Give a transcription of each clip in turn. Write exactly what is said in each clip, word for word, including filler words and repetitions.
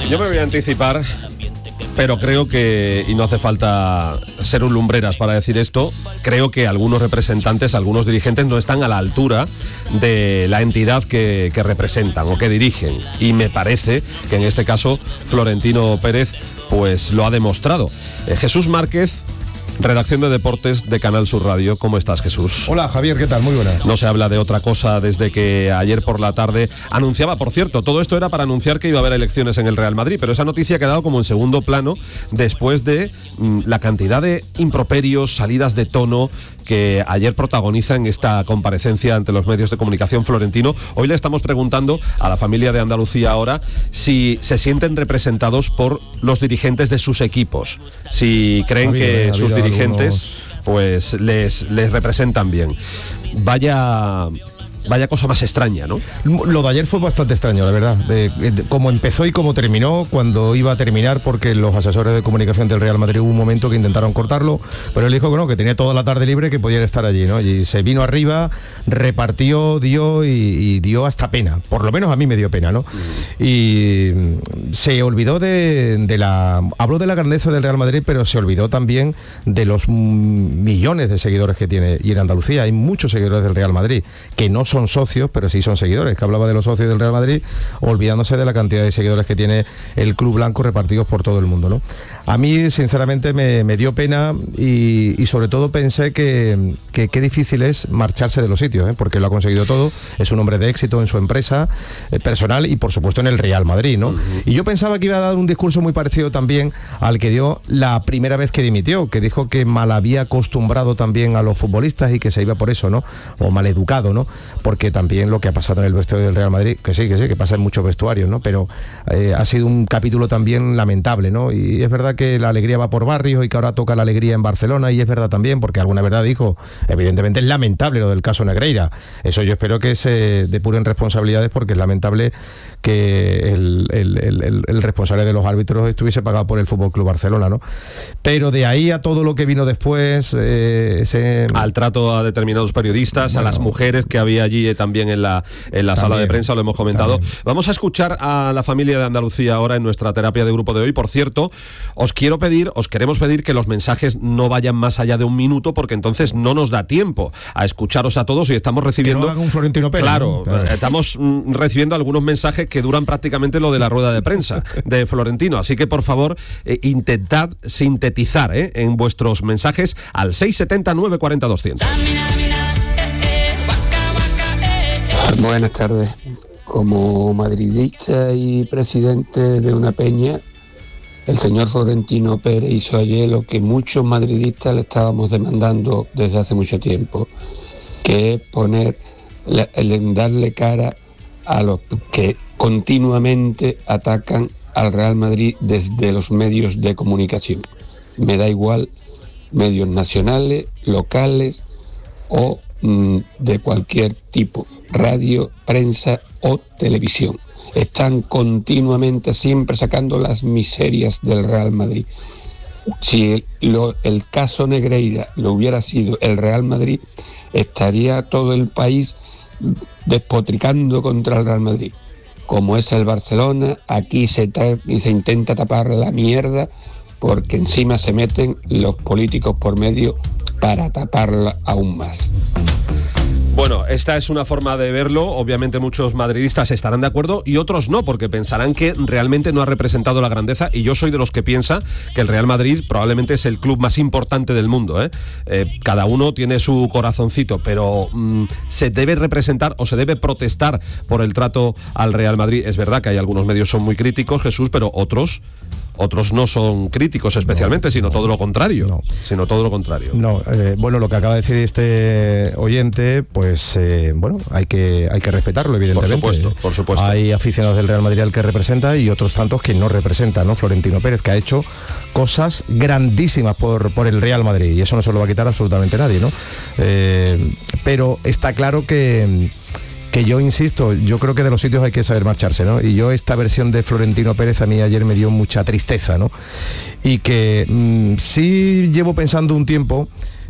Yo me voy a anticipar, pero creo que, y no hace falta ser un lumbreras para decir esto, creo que algunos representantes, algunos dirigentes no están a la altura de la entidad que, que representan o que dirigen. Y me parece que en este caso Florentino Pérez pues lo ha demostrado. Eh, Jesús Márquez, redacción de deportes de Canal Sur Radio. ¿Cómo estás, Jesús? Hola, Javier, ¿qué tal? Muy buenas. No se habla de otra cosa desde que ayer por la tarde anunciaba, por cierto, todo esto era para anunciar que iba a haber elecciones en el Real Madrid, pero esa noticia ha quedado como en segundo plano después de mmm, la cantidad de improperios, salidas de tono que ayer protagoniza en esta comparecencia ante los medios de comunicación Florentino. Hoy le estamos preguntando a la familia de Andalucía ahora si se sienten representados por los dirigentes de sus equipos, si creen habido, que sus dirigentes algunos... pues les, les representan bien. Vaya... Vaya cosa más extraña, ¿no? Lo de ayer fue bastante extraño, la verdad. De, de cómo empezó y cómo terminó, cuando iba a terminar, porque los asesores de comunicación del Real Madrid hubo un momento que intentaron cortarlo, pero él dijo que no, que tenía toda la tarde libre, que podía estar allí, ¿no? Y se vino arriba, repartió, dio y, y dio hasta pena. Por lo menos a mí me dio pena, ¿no? Mm. Y se olvidó de, de la... Habló de la grandeza del Real Madrid, pero se olvidó también de los millones de seguidores que tiene. Y en Andalucía hay muchos seguidores del Real Madrid, que no son socios, pero sí son seguidores, que hablaba de los socios del Real Madrid, olvidándose de la cantidad de seguidores que tiene el club blanco repartidos por todo el mundo, ¿no? A mí, sinceramente, me, me dio pena y, y sobre todo pensé que qué que difícil es marcharse de los sitios, ¿eh? Porque lo ha conseguido todo, es un hombre de éxito en su empresa eh, personal y, por supuesto, en el Real Madrid, ¿no? Uh-huh. Y yo pensaba que iba a dar un discurso muy parecido también al que dio la primera vez que dimitió, que dijo que mal había acostumbrado también a los futbolistas y que se iba por eso, ¿no? O mal educado, ¿no? Porque también lo que ha pasado en el vestuario del Real Madrid, que sí, que sí, que pasa en muchos vestuarios, ¿no? Pero eh, ha sido un capítulo también lamentable, ¿no? Y es verdad que la alegría va por barrios y que ahora toca la alegría en Barcelona, y es verdad también, porque alguna verdad dijo, evidentemente es lamentable lo del caso Negreira. Eso yo espero que se depuren responsabilidades, porque es lamentable que el, el, el, el responsable de los árbitros estuviese pagado por el F C Barcelona, ¿no? Pero de ahí a todo lo que vino después... Eh, ese... Al trato a determinados periodistas, bueno, a las mujeres que había allí también en la, en la sala de prensa, lo hemos comentado. También. Vamos a escuchar a la familia de Andalucía ahora en nuestra terapia de grupo de hoy. Por cierto, os quiero pedir, os queremos pedir que los mensajes no vayan más allá de un minuto, porque entonces no nos da tiempo a escucharos a todos y estamos recibiendo... Que no un Florentino Pérez, claro, ¿no? Claro, estamos mm, recibiendo algunos mensajes que duran prácticamente lo de la rueda de prensa de Florentino, así que por favor eh, intentad sintetizar eh, en vuestros mensajes al seis setenta nueve cuarenta doscientos. Buenas tardes. Como madridista y presidente de una peña, el señor Florentino Pérez hizo ayer lo que muchos madridistas le estábamos demandando desde hace mucho tiempo, que es poner, el darle cara a los que continuamente atacan al Real Madrid desde los medios de comunicación. Me da igual, medios nacionales, locales o mmm, de cualquier tipo, radio, prensa o televisión. Están continuamente siempre sacando las miserias del Real Madrid. Si el, lo, el caso Negreira lo hubiera sido el Real Madrid, estaría todo el país despotricando contra el Real Madrid. Como es el Barcelona, aquí se, ta- se intenta tapar la mierda, porque encima se meten los políticos por medio para taparla aún más. Bueno, esta es una forma de verlo. Obviamente muchos madridistas estarán de acuerdo y otros no, porque pensarán que realmente no ha representado la grandeza, y yo soy de los que piensa que el Real Madrid probablemente es el club más importante del mundo, ¿eh? Eh, cada uno tiene su corazoncito, pero mmm, se debe representar o se debe protestar por el trato al Real Madrid. Es verdad que hay algunos medios son muy críticos, Jesús, pero otros... Otros no son críticos especialmente, no, sino no, todo lo contrario. No. Sino todo lo contrario. No, eh, bueno, lo que acaba de decir este oyente, pues eh, bueno, hay que hay que respetarlo, evidentemente. Por supuesto, por supuesto. Hay aficionados del Real Madrid al que representa y otros tantos que no representan, ¿no? Florentino Pérez, que ha hecho cosas grandísimas por, por el Real Madrid, y eso no se lo va a quitar absolutamente nadie, ¿no? Eh, pero está claro que... que yo insisto, yo creo que de los sitios hay que saber marcharse, ¿no? Y yo esta versión de Florentino Pérez a mí ayer me dio mucha tristeza, ¿no? Y que mmm, sí llevo pensando un tiempo,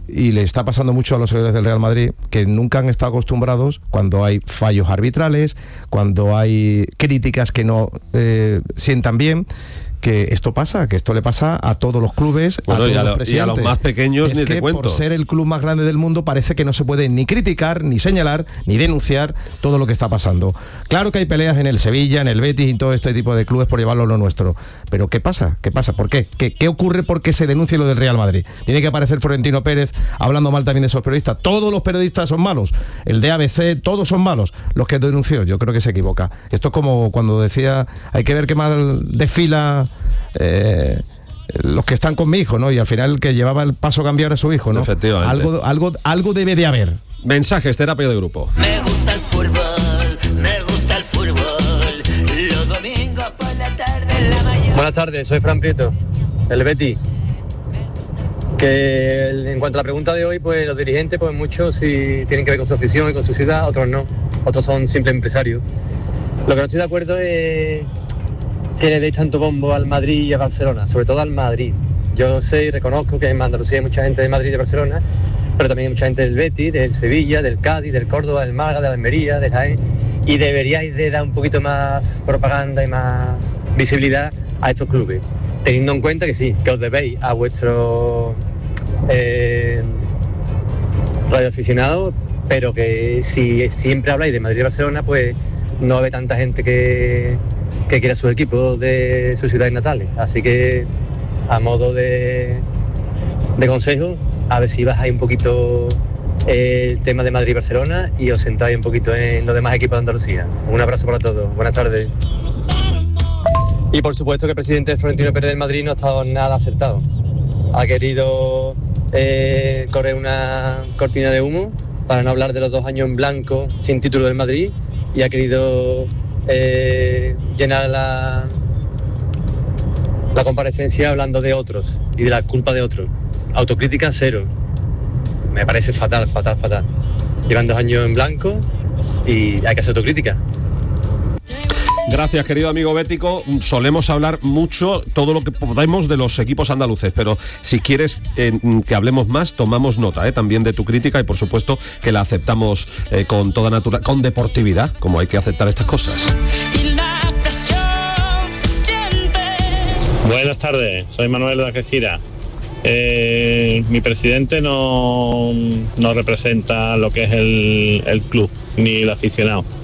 y le está pasando mucho a los seguidores del Real Madrid, que nunca han estado acostumbrados cuando hay fallos arbitrales, cuando hay críticas que no eh, sientan bien, que esto pasa, que esto le pasa a todos los clubes, bueno, a todos y, a los lo, presidentes. y a los más pequeños es ni que te cuento. Por ser el club más grande del mundo parece que no se puede ni criticar, ni señalar, ni denunciar todo lo que está pasando. Claro que hay peleas en el Sevilla, en el Betis y todo este tipo de clubes por llevarlo a lo nuestro, pero ¿qué pasa? ¿Qué pasa? ¿Por qué? ¿Qué, qué ocurre porque se denuncia lo del Real Madrid? Tiene que aparecer Florentino Pérez hablando mal también de esos periodistas. Todos los periodistas son malos, el de A B C, todos son malos. Los que denunció, yo creo que se equivoca. Esto es como cuando decía, hay que ver qué mal desfila Eh, los que están con mi hijo, ¿no? Y al final el que llevaba el paso a cambiar a su hijo, ¿no? Efectivamente. Algo, algo, algo debe de haber. Mensajes, terapia de grupo. Me gusta el fútbol, me gusta el fútbol, los domingos por la tarde en la mañana. Buenas tardes, soy Fran Prieto, el Betis. Que en cuanto a la pregunta de hoy, pues los dirigentes, pues muchos sí tienen que ver con su afición y con su ciudad, otros no, otros son simples empresarios. Lo que no estoy de acuerdo es que le deis tanto bombo al Madrid y a Barcelona, sobre todo al Madrid. Yo sé y reconozco que en Andalucía hay mucha gente de Madrid y de Barcelona, pero también hay mucha gente del Betis, del Sevilla, del Cádiz, del Córdoba, del Málaga, de la Almería, del Jaén, y deberíais de dar un poquito más propaganda y más visibilidad a estos clubes, teniendo en cuenta que sí, que os debéis a vuestros eh, radioaficionados, pero que si siempre habláis de Madrid y Barcelona, pues no hay tanta gente que que quiera sus equipos de sus ciudades natales. Así que, a modo de, de consejo, a ver si bajáis un poquito el tema de Madrid y Barcelona y os centráis un poquito en los demás equipos de Andalucía. Un abrazo para todos. Buenas tardes. Y por supuesto que el presidente Florentino Pérez del Madrid no ha estado nada acertado. Ha querido eh, correr una cortina de humo para no hablar de los dos años en blanco sin título del Madrid, y ha querido Eh, llenar la, la comparecencia hablando de otros y de la culpa de otros. Autocrítica cero. Me parece fatal, fatal, fatal. Llevan dos años en blanco y hay que hacer autocrítica. Gracias, querido amigo bético. Solemos hablar mucho, todo lo que podemos, de los equipos andaluces, pero si quieres eh, que hablemos más, tomamos nota eh, también de tu crítica, y por supuesto que la aceptamos eh, con toda naturalidad, con deportividad, como hay que aceptar estas cosas. Buenas tardes, soy Manuel de Algeciras. Eh, mi presidente no, no representa lo que es el, el club, ni el aficionado.